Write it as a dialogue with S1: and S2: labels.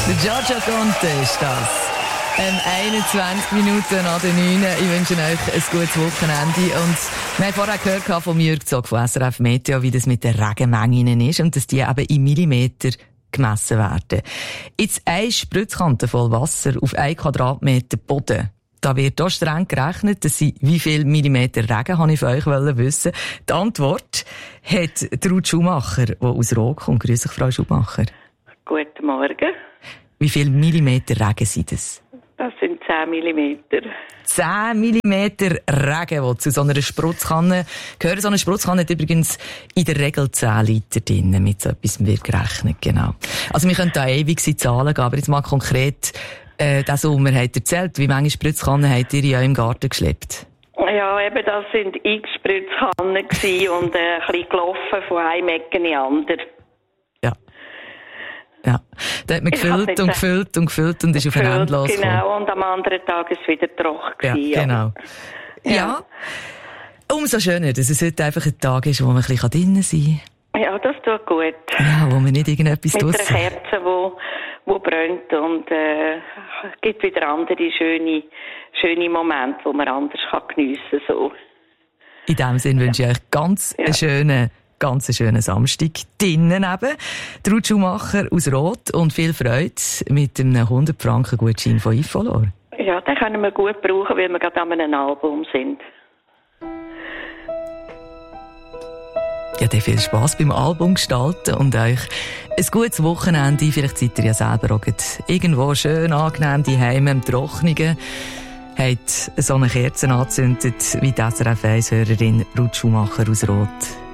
S1: Der Giorgio Conte ist das. 21 Minuten nach der 9. Ich wünsche euch ein gutes Wochenende. Und wir haben vorher gehört von Jürg Zog von SRF Meteo, wie das mit den Regenmengen ist und dass die eben in Millimeter gemessen werden. Jetzt eine Spritzkante voll Wasser auf 1 Quadratmeter Boden. Da wird auch streng gerechnet, dass wie viel Millimeter Regen, habe ich von euch wissen. Die Antwort hat Ruth Schumacher, die aus Roth kommt. Grüß dich, Frau Schumacher.
S2: Guten Morgen.
S1: Wie viel Millimeter Regen sind das?
S2: Das sind 10 Millimeter.
S1: 10 Millimeter Regen, die zu so einer Spritzkanne gehören. So eine Spritzkanne hat übrigens in der Regel 10 Liter drin. Mit so etwas wird gerechnet, genau. Also wir können da ewig Zahlen geben, aber jetzt mal konkret, diesen Sommer habt ihr erzählt, wie viele Spritzkannen habt ihr ja im Garten geschleppt?
S2: Ja, eben, das sind x Spritzkannen gewesen und ein bisschen gelaufen von einem Ecke in die andere.
S1: Ja, da hat man gefüllt und gefüllt und gefüllt und ist auf ein Ende losgekommen.
S2: Genau, und am anderen Tag ist es wieder trocken gewesen.
S1: Ja, genau. Ja. Umso schöner, dass es heute einfach ein Tag ist, wo man ein bisschen drinnen sein kann.
S2: Ja, das tut gut.
S1: Ja, wo man nicht irgendetwas
S2: mit
S1: draussen...
S2: einer Kerze, die brennt und gibt wieder andere schöne Momente, die man anders geniessen kann. So.
S1: In diesem Sinne wünsche ich euch ganz schönen Samstag. Drinnen eben. Ruth Schumacher aus Roth und viel Freude mit einem 100-Franken-Gutschein von iFollow.
S2: Ja, den können wir gut brauchen, weil wir gerade an einem Album sind.
S1: Ja, dann viel Spass beim Album gestalten und euch ein gutes Wochenende. Vielleicht seid ihr ja selber auch irgendwo schön angenehm daheim im Trocknen. Habt so eine Kerze angezündet wie die SRF 1-Hörerin Ruth Schumacher aus Roth.